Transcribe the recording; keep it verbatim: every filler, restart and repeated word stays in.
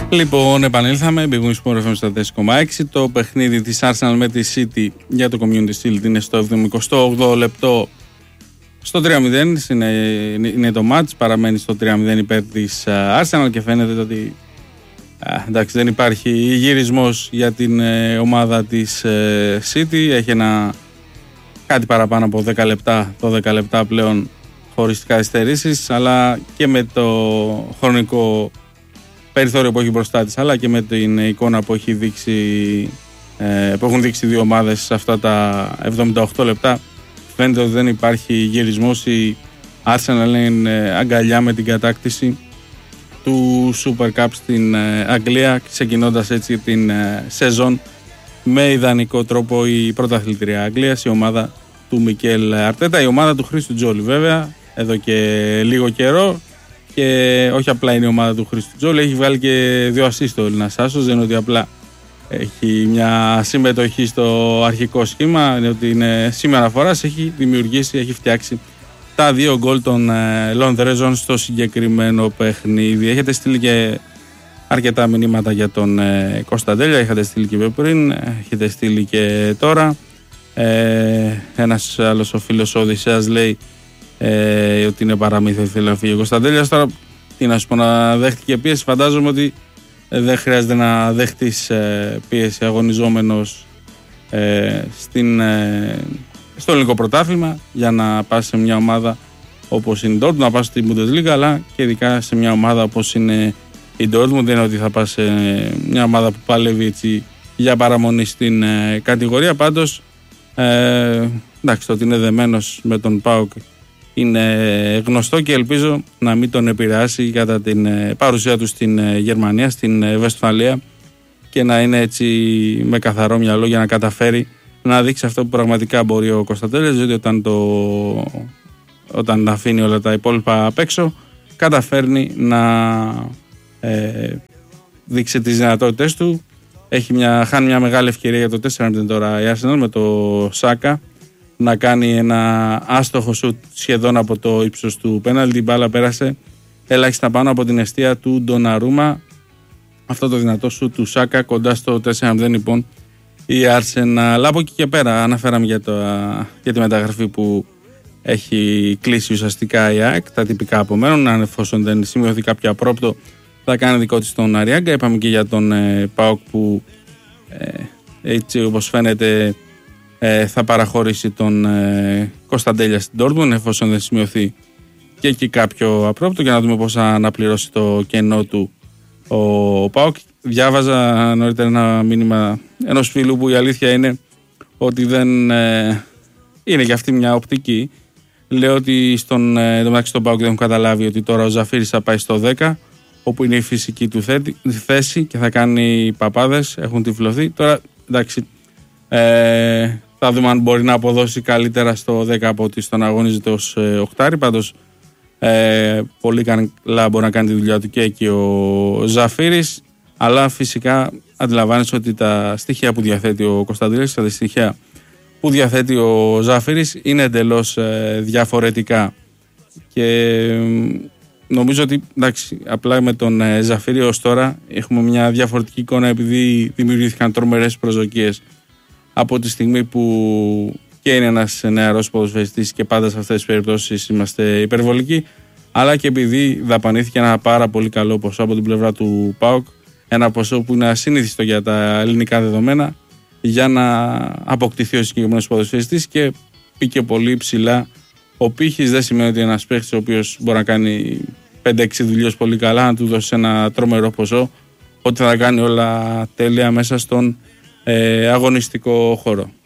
Λοιπόν, επανήλθαμε. Big Wings Sport εφ εμ στα τέσσερα κόμμα έξι. Το παιχνίδι της Arsenal με τη City για το Community Shield είναι στο εβδομηκοστό όγδοο λεπτό. Στο τρία μηδέν είναι, είναι το match. Παραμένει στο τρία μηδέν υπέρ της Arsenal και φαίνεται ότι α, εντάξει, δεν υπάρχει γυρισμός για την ε, ομάδα της ε, City. Έχει ένα κάτι παραπάνω από δέκα λεπτά, δώδεκα λεπτά πλέον χωρίς καθυστερήσεις, αλλά και με το χρονικό περιθώριο που έχει μπροστά της, αλλά και με την εικόνα που, έχει δείξει, ε, που έχουν δείξει δύο ομάδες σε αυτά τα εβδομήντα οκτώ λεπτά, φαίνεται ότι δεν υπάρχει γυρισμός. Η Arsenal είναι αγκαλιά με την κατάκτηση του Super Cup στην ε, Αγγλία, ξεκινώντας έτσι την ε, σεζόν με ιδανικό τρόπο η πρωταθλήτρια Αγγλίας, η ομάδα του Μικέλ Αρτέτα, η ομάδα του Χρήστου Τζόλι βέβαια, εδώ και λίγο καιρό. Και όχι απλά είναι η ομάδα του Χρήστου Τζόλι, έχει βγάλει και δύο ασίστ ο Έλληνας άσος. Δεν είναι ότι απλά έχει μια συμμετοχή στο αρχικό σχήμα, είναι ότι είναι σήμερα φοράς, έχει δημιουργήσει, έχει φτιάξει τα δύο γκολ των Λονδρέζων στο συγκεκριμένο παιχνίδι. Έχετε στείλει και αρκετά μηνύματα για τον Κωνσταντέλια, είχατε στείλει και πριν, έχετε στείλει και τώρα. Ε, ένας άλλος ο φίλος ο Οδυσσέας λέει Ε, ότι είναι παραμύθι, θέλει να φύγει ο Κωνσταντέλιας. Τώρα τι να σου πω, να δέχτηκε πίεση. Φαντάζομαι ότι ε, δεν χρειάζεται να δέχτεις ε, πίεση αγωνιζόμενος ε, στην, ε, στο ελληνικό πρωτάθλημα για να πας σε μια ομάδα όπως είναι η Dortmund, να πας στην Bundesliga, αλλά και ειδικά σε μια ομάδα όπως είναι η Dortmund. Δεν είναι ότι θα πας σε μια ομάδα που παλεύει έτσι για παραμονή στην ε, κατηγορία. Πάντως ε, εντάξει, το ότι είναι δεμένος με τον ΠΑΟΚ είναι γνωστό και ελπίζω να μην τον επηρεάσει κατά την παρουσία του στην Γερμανία, στην Βεσφαλία, και να είναι έτσι με καθαρό μυαλό για να καταφέρει να δείξει αυτό που πραγματικά μπορεί ο Κωνσταντέλιας, διότι όταν, το, όταν αφήνει όλα τα υπόλοιπα απ' έξω καταφέρνει να ε, δείξει τις δυνατότητες του. Έχει μια, χάνει μια μεγάλη ευκαιρία για το τέσσερα μηδέν τώρα η Arsenal με το Σάκα να κάνει ένα άστοχο σουτ σχεδόν από το ύψος του πέναλτι. Η μπάλα πέρασε ελάχιστα πάνω από την εστία του Ντοναρούμα. Αυτό το δυνατό σουτ του Σάκα κοντά στο τέσσερα μηδέν λοιπόν η Arsenal. Από εκεί και πέρα αναφέραμε για, το, για τη μεταγραφή που έχει κλείσει ουσιαστικά η ΑΕΚ. Τα τυπικά απομένουν, αν εφόσον δεν σημειωθεί κάποια πρόπτο θα κάνει δικό της τον Αριάγκα. Είπαμε και για τον ε, ΠΑΟΚ που ε, έτσι όπως φαίνεται Ε, θα παραχωρήσει τον ε, Κωνσταντέλια στην Dortmund εφόσον δεν σημειωθεί και εκεί κάποιο απρόπτο, για να δούμε πώς θα αναπληρώσει το κενό του ο, ο ΠΑΟΚ. Διάβαζα νωρίτερα ένα μήνυμα ενός φίλου που η αλήθεια είναι ότι δεν ε, είναι και αυτή μια οπτική. Λέω ότι στον, ε, μεταξύ στον ΠΑΟΚ δεν έχουν καταλάβει ότι τώρα ο Ζαφίρης θα πάει στο δέκα, όπου είναι η φυσική του θέση και θα κάνει παπάδες, έχουν τυφλωθεί. Τώρα εντάξει, ε, θα δούμε αν μπορεί να αποδώσει καλύτερα στο δέκα από ότι στον αγωνίζεται ως ε, οκτάρι. Πάντως ε, πολύ καλά μπορεί να κάνει τη δουλειά του και εκεί ο Ζαφίρης, αλλά φυσικά αντιλαμβάνεσαι ότι τα στοιχεία που διαθέτει ο Κωνσταντέλιας και τα στοιχεία που διαθέτει ο Ζαφίρης είναι εντελώς ε, διαφορετικά, και ε, νομίζω ότι εντάξει, απλά με τον ε, Ζαφίρη ως τώρα έχουμε μια διαφορετική εικόνα, επειδή δημιουργήθηκαν τρομερές προσδοκίες από τη στιγμή που και είναι ένας νεαρός ποδοσφαιριστής και πάντα σε αυτές τις περιπτώσεις είμαστε υπερβολικοί, αλλά και επειδή δαπανήθηκε ένα πάρα πολύ καλό ποσό από την πλευρά του ΠΑΟΚ, ένα ποσό που είναι ασύνηθιστο για τα ελληνικά δεδομένα, για να αποκτηθεί ο συγκεκριμένος ποδοσφαιριστής, και πήγε πολύ ψηλά ο πύχης. Δεν σημαίνει ότι ένας παίκτης ο οποίος μπορεί να κάνει πέντε έξι δουλειές πολύ καλά, να του δώσει ένα τρομερό ποσό, ότι θα κάνει όλα τέλεια μέσα στον ε, αγωνιστικό χώρο.